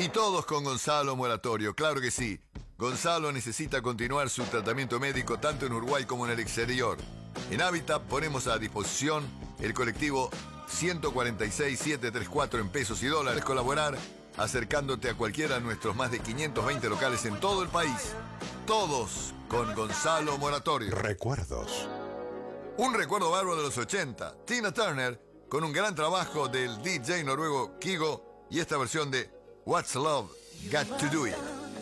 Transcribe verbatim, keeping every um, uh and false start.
Y todos con Gonzalo Moratorio, claro que sí. Gonzalo necesita continuar su tratamiento médico tanto en Uruguay como en el exterior. En Hábitat ponemos a disposición el colectivo uno cuatro seis, siete tres cuatro en pesos y dólares. Colaborar acercándote a cualquiera de nuestros más de quinientos veinte locales en todo el país. Todos con Gonzalo Moratorio. Recuerdos. Un recuerdo bárbaro de los ochenta. Tina Turner con un gran trabajo del D J noruego Kygo y esta versión de What's Love Got to Do It.